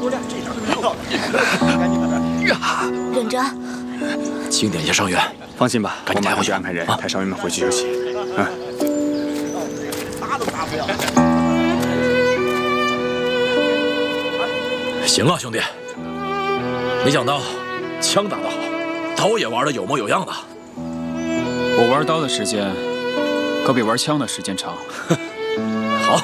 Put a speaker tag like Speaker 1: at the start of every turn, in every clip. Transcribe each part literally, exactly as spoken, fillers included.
Speaker 1: 忍着。
Speaker 2: 清点一下伤员。
Speaker 3: 放心吧，
Speaker 2: 赶紧
Speaker 3: 我马上去
Speaker 2: 带回去
Speaker 3: 安排人，
Speaker 2: 啊
Speaker 3: 派伤员们回去休息。嗯。
Speaker 4: 打都打不了。
Speaker 2: 行啊，兄弟，没想到枪打得好，刀也玩得有模有样的。
Speaker 5: 我玩刀的时间可比玩枪的时间长。
Speaker 2: 好，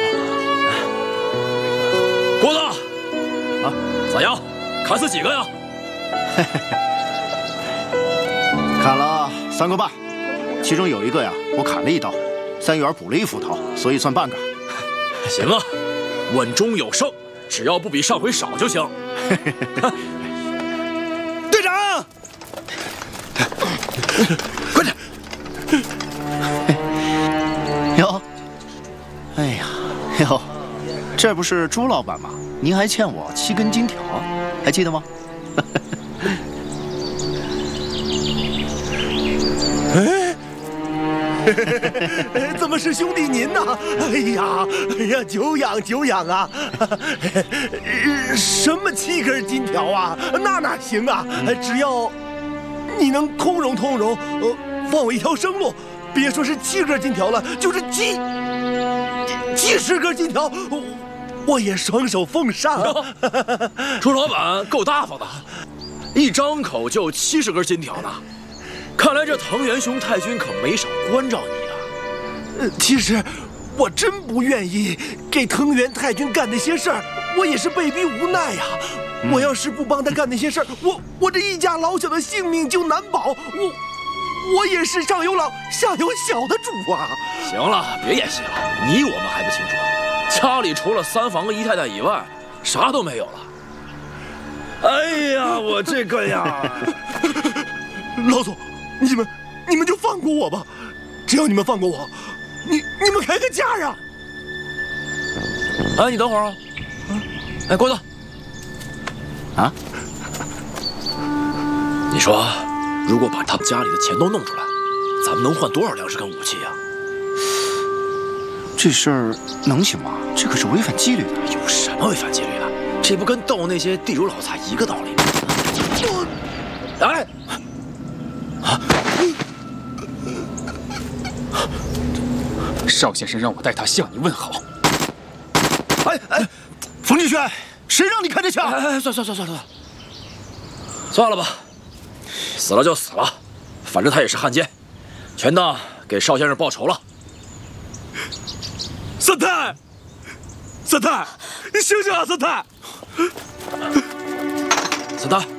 Speaker 2: 郭子，啊，咋样？砍死几个呀？
Speaker 6: 砍了三个半，其中有一个呀，我砍了一刀，三元补了一斧头，所以算半个。
Speaker 2: 行啊，稳中有胜，只要不比上回少就行。
Speaker 4: 队长，快点！
Speaker 6: 哟，哎呀，哟，这不是朱老板吗？您还欠我七根金条，还记得吗？
Speaker 4: 哎，怎么是兄弟您呢？哎呀，哎呀，久仰久仰啊！什么七根金条啊？那哪行啊？只要你能通融通融，呃，放我一条生路，别说是七根金条了，就是七七十根金条，我也双手奉上啊！
Speaker 2: 朱老板够大方的，一张口就七十根金条呢。看来这藤原兄太君可没少关照你啊。
Speaker 4: 呃，其实我真不愿意给藤原太君干那些事儿，我也是被逼无奈呀、啊。嗯、我要是不帮他干那些事儿，我我这一家老小的性命就难保。我我也是上有老下有小的主啊。
Speaker 2: 行了，别演戏了，你我们还不清楚，家里除了三房和姨太太以外，啥都没有了。哎呀，我这个呀，
Speaker 4: 老总。你们，你们就放过我吧！只要你们放过我，你你们开个价呀！
Speaker 2: 哎，你等会儿啊！哎，郭子，
Speaker 6: 啊，
Speaker 2: 你说，如果把他家里的钱都弄出来，咱们能换多少粮食跟武器呀？
Speaker 6: 这事儿能行吗？这可是违反纪律的。
Speaker 2: 有什么违反纪律的？这不跟斗那些地主老财一个道理吗？哎！
Speaker 5: 啊！邵先生让我带他向你问好。
Speaker 6: 哎哎，冯敬轩，谁让你开这枪？
Speaker 2: 哎哎，算算算算算，算了吧，死了就死了，反正他也是汉奸，全当给邵先生报仇了。
Speaker 4: 三太，三太，你醒醒啊，三太！
Speaker 2: 三太，